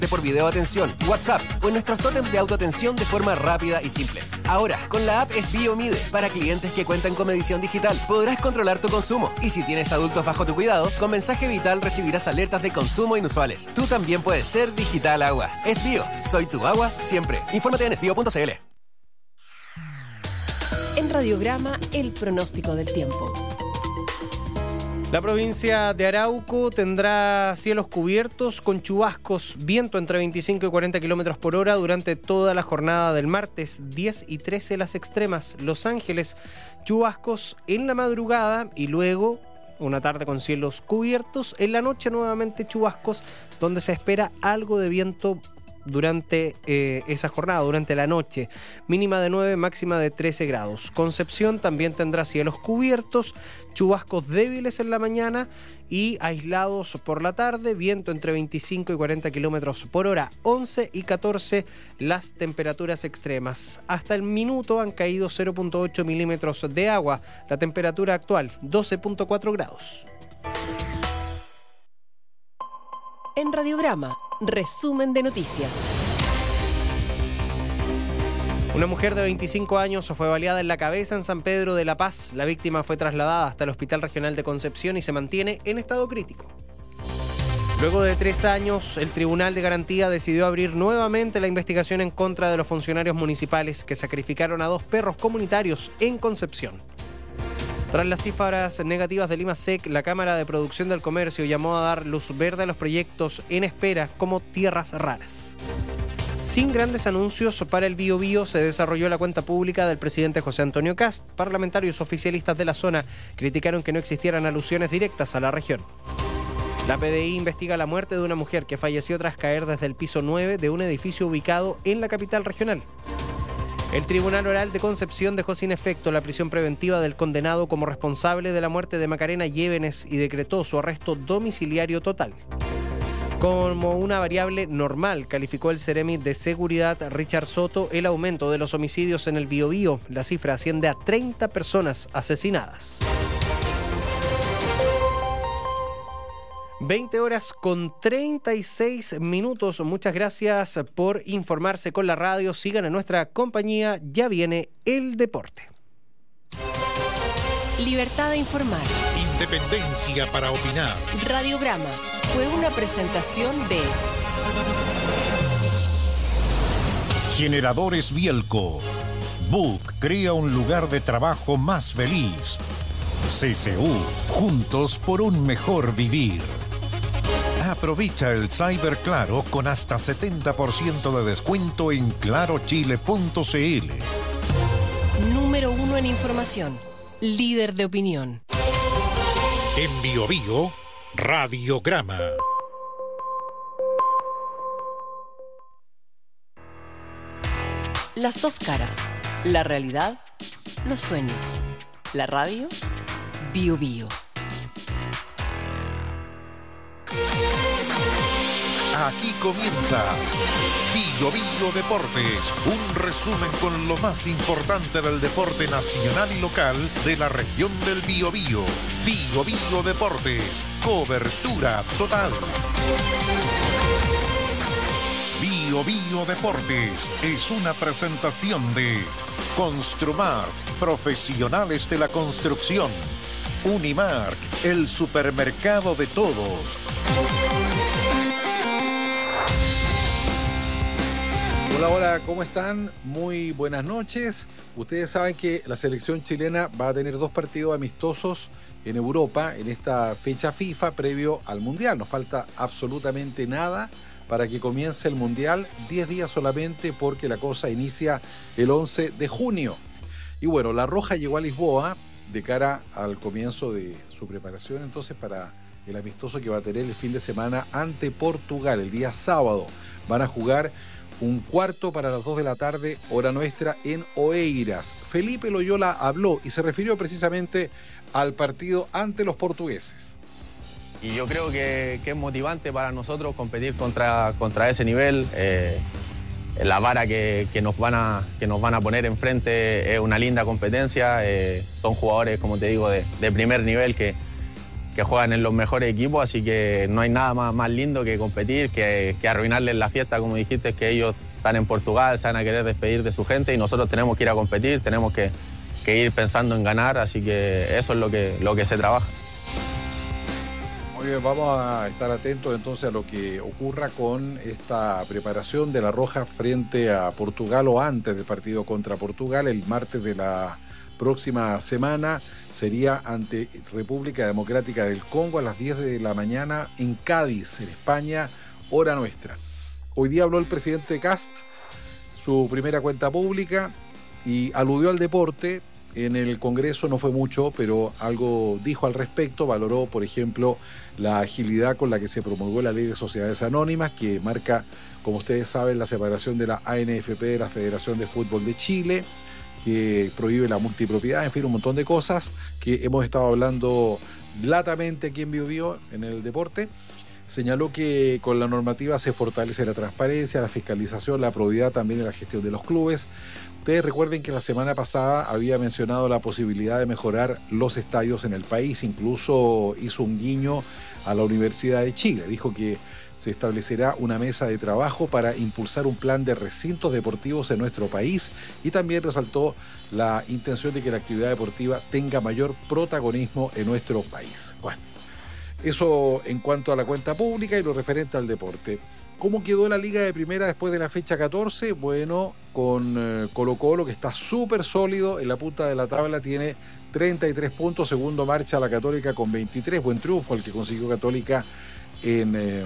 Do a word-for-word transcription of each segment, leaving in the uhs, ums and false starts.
por video atención, WhatsApp o en nuestros tótems de autoatención de forma rápida y simple. Ahora, con la app Esbio Mide, para clientes que cuentan con medición digital, podrás controlar tu consumo. Y si tienes adultos bajo tu cuidado, con mensaje vital recibirás alertas de consumo inusuales. Tú también puedes ser Digital Agua. Esbio, soy tu agua siempre. Infórmate en esbio punto c l. En Radiograma, el pronóstico del tiempo. La provincia de Arauco tendrá cielos cubiertos con chubascos, viento entre veinticinco y cuarenta kilómetros por hora durante toda la jornada del martes, diez y trece las extremas. Los Ángeles, chubascos en la madrugada y luego una tarde con cielos cubiertos. En la noche nuevamente chubascos, donde se espera algo de viento durante eh, esa jornada, durante la noche. Mínima de nueve, máxima de trece grados. Concepción también tendrá cielos cubiertos, chubascos débiles en la mañana y aislados por la tarde, viento entre veinticinco y cuarenta kilómetros por hora, once y catorce las temperaturas extremas. Hasta el minuto han caído cero punto ocho milímetros de agua, la temperatura actual doce punto cuatro grados. En Radiograma, resumen de noticias. Una mujer de veinticinco años fue baleada en la cabeza en San Pedro de la Paz. La víctima fue trasladada hasta el Hospital Regional de Concepción y se mantiene en estado crítico. Luego de tres años, el Tribunal de Garantía decidió abrir nuevamente la investigación en contra de los funcionarios municipales que sacrificaron a dos perros comunitarios en Concepción. Tras las cifras negativas del IMASEC, la Cámara de Producción del Comercio llamó a dar luz verde a los proyectos en espera como tierras raras. Sin grandes anuncios para el Bío Bío, se desarrolló la cuenta pública del presidente José Antonio Kast. Parlamentarios oficialistas de la zona criticaron que no existieran alusiones directas a la región. La P D I investiga la muerte de una mujer que falleció tras caer desde el piso nueve de un edificio ubicado en la capital regional. El Tribunal Oral de Concepción dejó sin efecto la prisión preventiva del condenado como responsable de la muerte de Macarena Llévenes y decretó su arresto domiciliario total. Como una variable normal, calificó el Ceremi de Seguridad Richard Soto el aumento de los homicidios en el Biobío. La cifra asciende a treinta personas asesinadas. veinte horas con treinta y seis minutos. Muchas gracias por informarse con la radio. Sigan en nuestra compañía. Ya viene el deporte. Libertad de informar. Independencia para opinar. Radiograma fue una presentación de Generadores Bielco. Book crea un lugar de trabajo más feliz. C C U. Juntos por un mejor vivir. Aprovecha el Cyber Claro con hasta setenta por ciento de descuento en claro chile punto c l. Número uno en información, líder de opinión. En Bío Bío, Radiograma. Las dos caras, la realidad, los sueños. La radio, Bío Bío. Aquí comienza Bío Bío Deportes, un resumen con lo más importante del deporte nacional y local de la región del Biobío. Bío Bío Deportes, cobertura total. Bío Bío Deportes es una presentación de Construmark, profesionales de la construcción. Unimark, el supermercado de todos. Hola, hola, ¿cómo están? Muy buenas noches. Ustedes saben que la selección chilena va a tener dos partidos amistosos en Europa en esta fecha FIFA previo al Mundial. Nos falta absolutamente nada para que comience el Mundial, diez días solamente porque la cosa inicia el once de junio. Y bueno, la Roja llegó a Lisboa de cara al comienzo de su preparación entonces para el amistoso que va a tener el fin de semana ante Portugal, el día sábado. Van a jugar un cuarto para las dos de la tarde, hora nuestra, en Oeiras. Felipe Loyola habló y se refirió precisamente al partido ante los portugueses. Y yo creo que, que es motivante para nosotros competir contra, contra ese nivel. Eh, la vara que, que, nos van a, que nos van a poner enfrente es una linda competencia. Eh, son jugadores, como te digo, de, de primer nivel que, que juegan en los mejores equipos, así que no hay nada más, más lindo que competir, que, que arruinarles la fiesta, como dijiste, que ellos están en Portugal, se van a querer despedir de su gente y nosotros tenemos que ir a competir, tenemos que, que ir pensando en ganar, así que eso es lo que, lo que se trabaja. Muy bien, vamos a estar atentos entonces a lo que ocurra con esta preparación de la Roja frente a Portugal o antes del partido contra Portugal el martes de la próxima semana. Sería ante República Democrática del Congo a las diez de la mañana en Cádiz, en España, hora nuestra. Hoy día habló el presidente Kast, su primera cuenta pública, y aludió al deporte. En el Congreso no fue mucho, pero algo dijo al respecto. Valoró, por ejemplo, la agilidad con la que se promulgó la Ley de Sociedades Anónimas, que marca, como ustedes saben, la separación de la A N F P de la Federación de Fútbol de Chile, que prohíbe la multipropiedad, en fin, un montón de cosas que hemos estado hablando latamente aquí en Bio Bio en el deporte. Señaló que con la normativa se fortalece la transparencia, la fiscalización, la probidad también en la gestión de los clubes. Ustedes recuerden que la semana pasada había mencionado la posibilidad de mejorar los estadios en el país, incluso hizo un guiño a la Universidad de Chile. Dijo que se establecerá una mesa de trabajo para impulsar un plan de recintos deportivos en nuestro país y también resaltó la intención de que la actividad deportiva tenga mayor protagonismo en nuestro país. Bueno, eso en cuanto a la cuenta pública y lo referente al deporte. ¿Cómo quedó la Liga de Primera después de la fecha catorce? Bueno, con eh, Colo-Colo, que está súper sólido en la punta de la tabla, tiene treinta y tres puntos. Segundo marcha la Católica con veintitrés. Buen triunfo el que consiguió Católica en eh,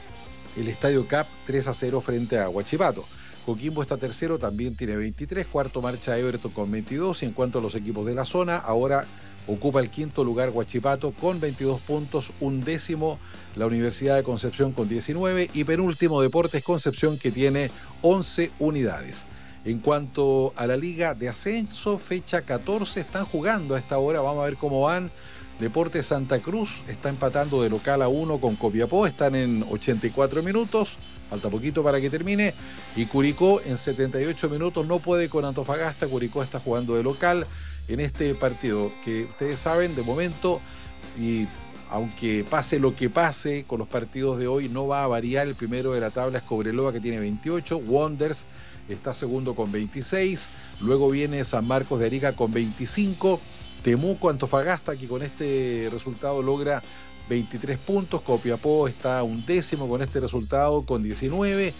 el Estadio Cap, tres a cero frente a Huachipato. Coquimbo está tercero, también tiene veintitrés. Cuarto marcha Everton con veintidós. Y en cuanto a los equipos de la zona, ahora ocupa el quinto lugar Huachipato con veintidós puntos, un décimo la Universidad de Concepción con diecinueve y penúltimo Deportes Concepción, que tiene once unidades. En cuanto a la Liga de Ascenso, fecha catorce, están jugando a esta hora, vamos a ver cómo van. Deportes Santa Cruz está empatando de local a uno con Copiapó, están en ochenta y cuatro minutos, falta poquito para que termine, y Curicó en setenta y ocho minutos no puede con Antofagasta. Curicó está jugando de local en este partido, que ustedes saben, de momento, y aunque pase lo que pase con los partidos de hoy, no va a variar. El primero de la tabla es Cobreloa, que tiene veintiocho, Wanderers está segundo con veintiséis, luego viene San Marcos de Arica con veinticinco, Temuco, Antofagasta, que con este resultado logra veintitrés puntos, Copiapó está un décimo con este resultado con diecinueve,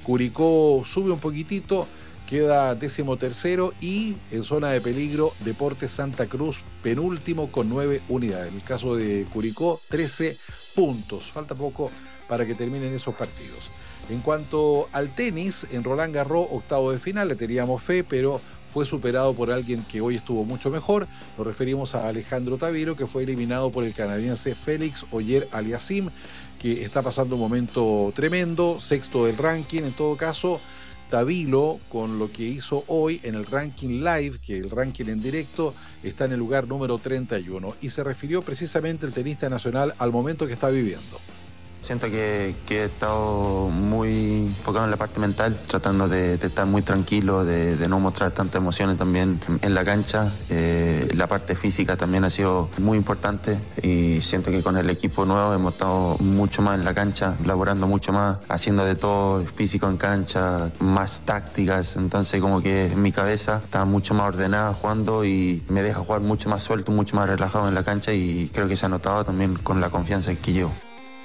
Curicó sube un poquitito, queda décimo tercero, y en zona de peligro Deportes Santa Cruz, penúltimo con nueve unidades. En el caso de Curicó, trece puntos. Falta poco para que terminen esos partidos. En cuanto al tenis, en Roland Garros, octavo de final, le teníamos fe, pero fue superado por alguien que hoy estuvo mucho mejor. Nos referimos a Alejandro Taviro, que fue eliminado por el canadiense Félix Auger-Aliassime, que está pasando un momento tremendo, sexto del ranking. En todo caso, Tavilo, con lo que hizo hoy en el ranking live, que el ranking en directo, está en el lugar número treinta y uno, y se refirió precisamente el tenista nacional al momento que está viviendo. Siento que, que he estado muy enfocado en la parte mental, tratando de, de estar muy tranquilo, de, de no mostrar tantas emociones también en la cancha. Eh, la parte física también ha sido muy importante y siento que con el equipo nuevo hemos estado mucho más en la cancha, laborando mucho más, haciendo de todo físico en cancha, más tácticas. Entonces como que mi cabeza está mucho más ordenada jugando y me deja jugar mucho más suelto, mucho más relajado en la cancha, y creo que se ha notado también con la confianza que llevo.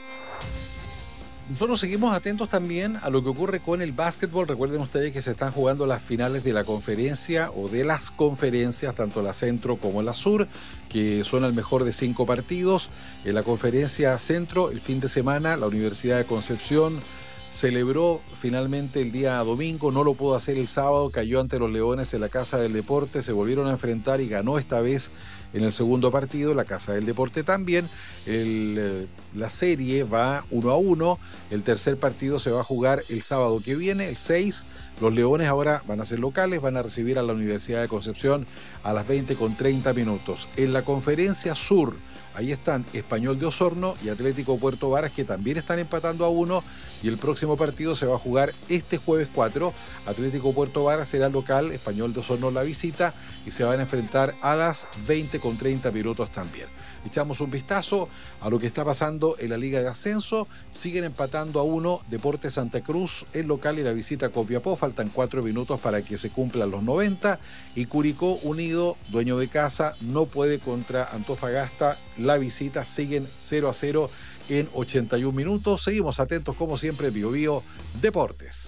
Nosotros seguimos atentos también a lo que ocurre con el básquetbol. Recuerden ustedes que se están jugando las finales de la conferencia o de las conferencias, tanto la centro como la sur, que son al mejor de cinco partidos. En la conferencia centro, el fin de semana, la Universidad de Concepción celebró finalmente el día domingo, no lo pudo hacer el sábado, cayó ante los Leones en la Casa del Deporte, se volvieron a enfrentar y ganó esta vez en el segundo partido, la Casa del Deporte también. El, la serie va uno a uno, el tercer partido se va a jugar el sábado que viene, el seis. Los Leones ahora van a ser locales, van a recibir a la Universidad de Concepción a las veinte con treinta minutos. En la conferencia sur, ahí están Español de Osorno y Atlético Puerto Varas, que también están empatando a uno, y el próximo partido se va a jugar este jueves cuatro. Atlético Puerto Varas será local, Español de Osorno la visita, y se van a enfrentar a las veinte con treinta minutos también. echamos un vistazo a lo que está pasando en la Liga de Ascenso. Siguen empatando a uno Deportes Santa Cruz, el local, y la visita a Copiapó. Faltan cuatro minutos para que se cumplan los noventa. Y Curicó Unido, dueño de casa, no puede contra Antofagasta. La visita, siguen cero a cero en ochenta y un minutos. Seguimos atentos como siempre, Bio Bio Deportes.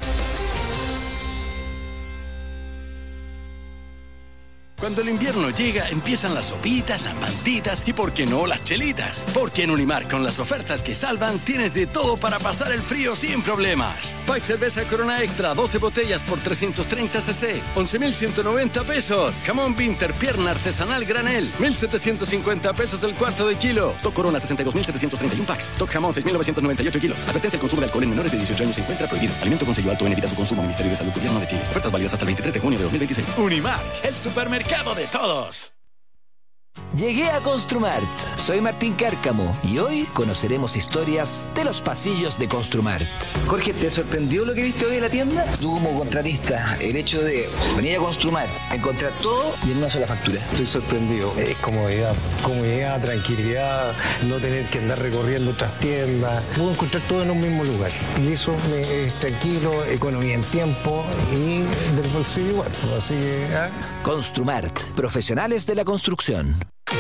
Cuando el invierno llega, empiezan las sopitas, las mantitas y, ¿por qué no, las chelitas? Porque en Unimar, con las ofertas que salvan, tienes de todo para pasar el frío sin problemas. Pack cerveza Corona Extra, doce botellas por trescientos treinta centilitros, once mil ciento noventa pesos. Jamón Winter, pierna artesanal granel, mil setecientos cincuenta pesos el cuarto de kilo. Stock Corona, sesenta y dos mil setecientos treinta y uno packs. Stock Jamón, seis mil novecientos noventa y ocho kilos. Advertencia: el consumo de alcohol en menores de dieciocho años se encuentra prohibido. Alimento con sello alto en, evita su consumo. Ministerio de Salud, Gobierno de Chile. Ofertas válidas hasta el veintitrés de junio de dos mil veintiséis. Unimar, el supermercado de todos. Llegué a Construmart. Soy Martín Cárcamo y hoy conoceremos historias de los pasillos de Construmart. Jorge, ¿te sorprendió lo que viste hoy en la tienda? Tú como contratista, el hecho de venir a Construmart, encontrar todo y en una sola factura. Estoy sorprendido. Es comodidad, comodidad, tranquilidad, no tener que andar recorriendo otras tiendas. Puedo encontrar todo en un mismo lugar. Y eso me, es tranquilo, economía en tiempo y del bolsillo igual. Así que... ¿eh? Construmart, profesionales de la construcción.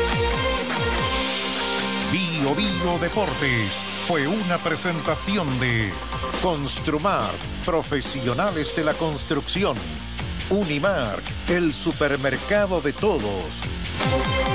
Bio Bio Deportes fue una presentación de Construmart, profesionales de la construcción. Unimark, el supermercado de todos.